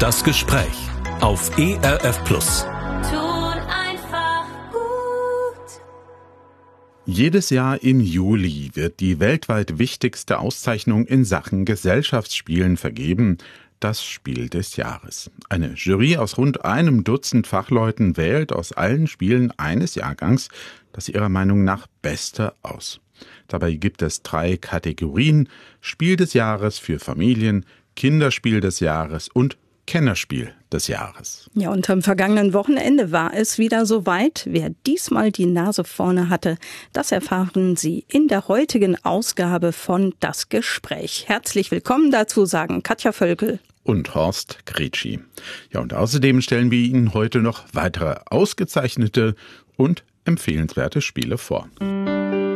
Das Gespräch auf ERF Plus. Tut einfach gut. Jedes Jahr im Juli wird die weltweit wichtigste Auszeichnung in Sachen Gesellschaftsspielen vergeben, das Spiel des Jahres. Eine Jury aus rund einem Dutzend Fachleuten wählt aus allen Spielen eines Jahrgangs das ihrer Meinung nach Beste aus. Dabei gibt es 3 Kategorien: Spiel des Jahres für Familien, Kinderspiel des Jahres und Kennerspiel des Jahres. Ja, und am vergangenen Wochenende war es wieder soweit. Wer diesmal die Nase vorne hatte, das erfahren Sie in der heutigen Ausgabe von Das Gespräch. Herzlich willkommen dazu, sagen Katja Völkel und Horst Gretschi. Ja, und außerdem stellen wir Ihnen heute noch weitere ausgezeichnete und empfehlenswerte Spiele vor.